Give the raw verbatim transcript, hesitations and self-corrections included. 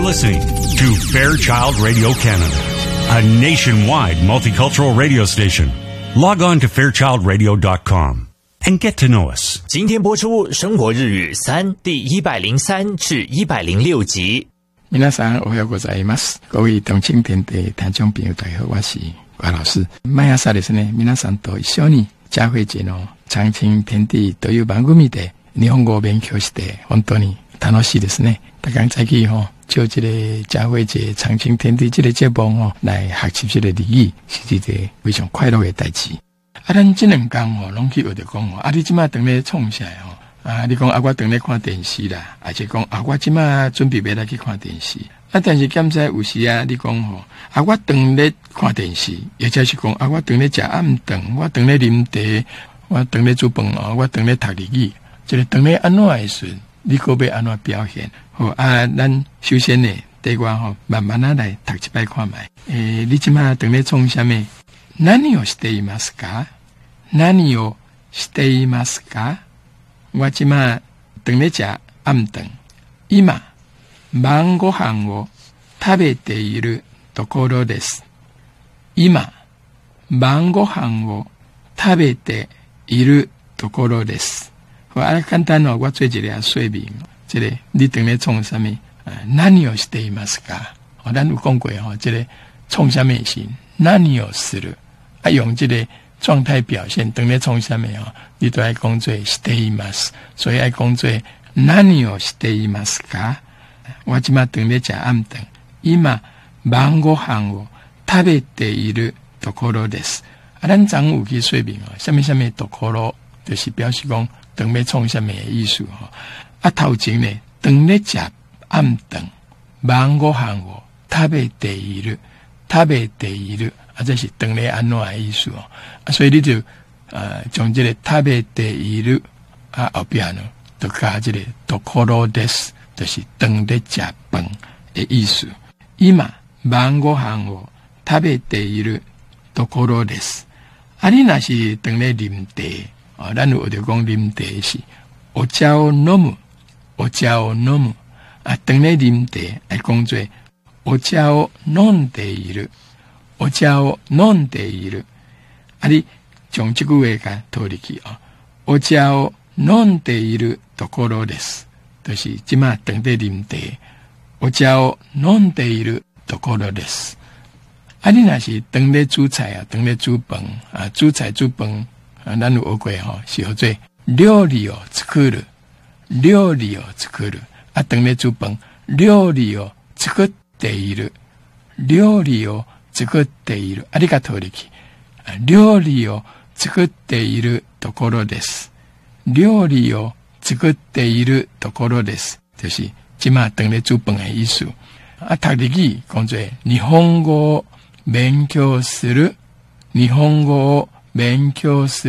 listening to Fairchild Radio Canada, a nationwide multicultural radio station. Log on to fairchild radio dot com and get to know us. 今天播出《生活日语三》第一百零三至一百零六集。 皆さんおはようございます。各位同青天的聽眾朋友大家好，我是關老師。毎朝ですね、皆さんと一緒に教會での長青天地という番組で日本語を勉強して本当に楽しいですね。大家再去吼，就这个教会这长青天地这个节目吼来学习这个日语，是一个非常快乐的代志。啊，咱这两天吼，拢去学着讲吼，啊，你即马当咧创啥吼？啊，你讲啊，我当咧看电视啦，而且讲啊，我即马准备要来去看电视。啊，但是检在有时啊，你讲吼，啊，我当咧看电视，或者是讲啊，我当咧食暗顿，我当咧啉茶，我当咧煮饭哦，我当咧读日语。这个当咧安怎会顺？你可要安怎表现？好啊，咱首先呢，对我吼，慢慢啊来读一摆看卖。诶，你即马当咧创啥物？何をしていますか？何をしていますか？我即馬当咧食暗頓。今晩ご飯を食べているところです。今晩ご飯を食べているところです。好啊，簡單哦，我做一個說明。這個你當咧創啥物？何をしていますか？哦，咱有講過吼，這個創啥物是何をする？啊，用這個狀態表現，當咧創啥物吼？你都愛講做しています，所以愛講做何をしていますか？我今嘛當咧食暗頓，今晩ご飯を食べているところです。啊，咱昨有去說明哦，啥物啥物ところ，就是表示講。當要創啥物的意思吼？啊，頭前呢，當咧食暗頓，晩ご飯を食べている，食べている，啊，這是當咧安怎的意思哦？啊，所以你就呃，將這個食べている啊後邊呢，就加這個ところです，就是當咧食飯的意思。今晩ご飯を食べているところです。啊，你若是當咧啉茶。啊，咱有就講啉茶是お茶を飲む，お茶を飲む。啊，當咧啉茶來講做お茶を飲んでいる，お茶を飲んでいる。啊，你將這句話甲套入去啊，お茶を飲んでいるところです。就是即馬當咧啉茶，お茶を飲んでいるところです。啊，你若是當咧煮菜啊，當咧煮飯啊，煮菜煮飯。啊，咱有學過吼，是叫做料理を作る，料理を作る。啊，當咧煮飯，料理を作っている，料理を作っている。ありがとう入去。料理を作っているところです。料理を作っているところです。就是即馬當咧煮飯的意思。啊，讀日語講做日本語を勉強する，日本語を勉強する。